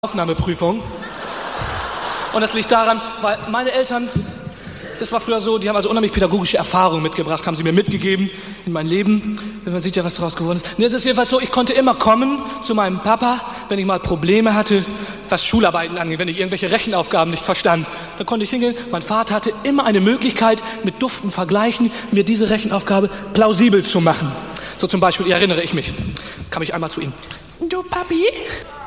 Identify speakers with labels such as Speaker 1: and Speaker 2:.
Speaker 1: Aufnahmeprüfung. Und das liegt daran, weil meine Eltern, das war früher so, die haben also unheimlich pädagogische Erfahrungen mitgebracht, haben sie mir mitgegeben in mein Leben. Man sieht ja, was daraus geworden ist. Und jetzt ist jedenfalls so, ich konnte immer kommen zu meinem Papa, wenn ich mal Probleme hatte, was Schularbeiten angeht, wenn ich irgendwelche Rechenaufgaben nicht verstand. Dann konnte ich hingehen. Mein Vater hatte immer eine Möglichkeit, mit Duften vergleichen, mir diese Rechenaufgabe plausibel zu machen. So zum Beispiel, erinnere ich mich, kam ich einmal zu ihm. Du Papi,